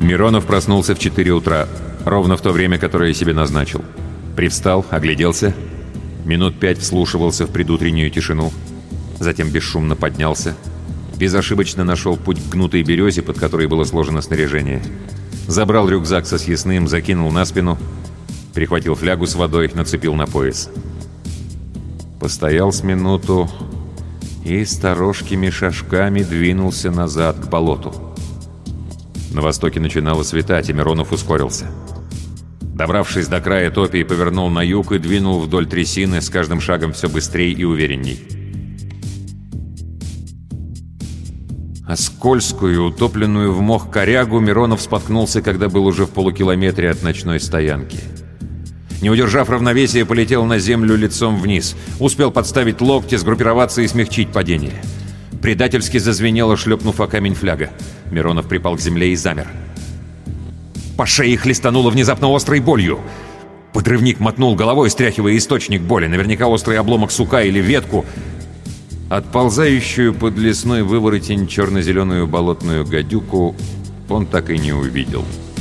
Миронов проснулся в 4 утра, ровно в то время, которое я себе назначил. Привстал, огляделся, минут 5 вслушивался в предутреннюю тишину, затем бесшумно поднялся, безошибочно нашел путь к гнутой березе, под которой было сложено снаряжение. Забрал рюкзак со съестным, закинул на спину, прихватил флягу с водой, нацепил на пояс. Постоял с минуту и сторожкими шажками двинулся назад к болоту. На востоке начинало светать, и Миронов ускорился. Добравшись до края топи, повернул на юг и двинул вдоль трясины, с каждым шагом все быстрее и уверенней. А скользкую, утопленную в мох корягу Миронов споткнулся, когда был уже в полукилометре от ночной стоянки. Не удержав равновесия, полетел на землю лицом вниз. Успел подставить локти, сгруппироваться и смягчить падение. Предательски зазвенело, шлепнув о камень фляга. Миронов припал к земле и замер. По шее хлестануло внезапно острой болью. Подрывник мотнул головой, стряхивая источник боли. Наверняка острый обломок сука или ветку. Отползающую под лесной выворотень черно-зеленую болотную гадюку он так и не увидел.